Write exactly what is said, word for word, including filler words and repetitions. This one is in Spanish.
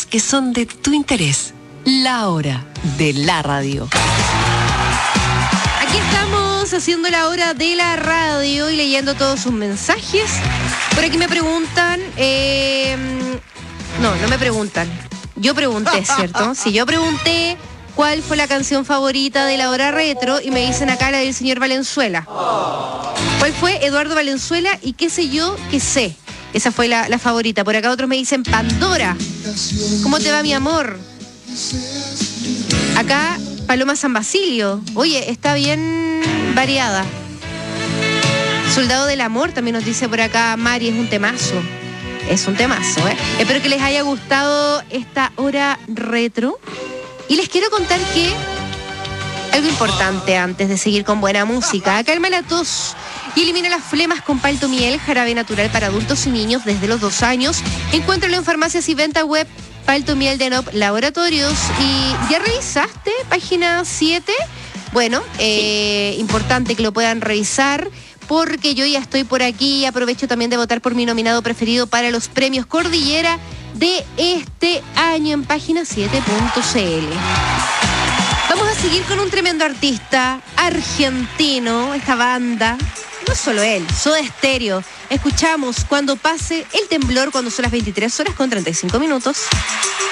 que son de tu interés. La hora de la radio. Aquí estamos haciendo la hora de la radio y leyendo todos sus mensajes. Por aquí me preguntan, eh, no, no me preguntan. Yo pregunté, ¿cierto? Si yo pregunté cuál fue la canción favorita de la hora retro y me dicen acá la del señor Valenzuela. ¿Cuál fue? Eduardo Valenzuela y qué sé yo, qué sé. Esa fue la, la favorita. Por acá otros me dicen Pandora. ¿Cómo te va, mi amor? Acá Paloma San Basilio. Oye, está bien variada. Soldado del Amor también nos dice por acá Mari, es un temazo. Es un temazo, ¿eh? Espero que les haya gustado esta hora retro. Y les quiero contar que algo importante antes de seguir con buena música. Calma la tos y elimina las flemas con Palto Miel, jarabe natural para adultos y niños desde los dos años. Encuéntralo en farmacias y venta web. Palto Miel de Nop Laboratorios. ¿Y ya revisaste página siete? Bueno, eh, sí. Importante que lo puedan revisar porque yo ya estoy por aquí y aprovecho también de votar por mi nominado preferido para los premios Cordillera de este año en página siete punto c l. Vamos a seguir con un tremendo artista argentino, esta banda, no solo él, Soda Stereo. Escuchamos Cuando pase el temblor cuando son las veintitrés horas con treinta y cinco minutos.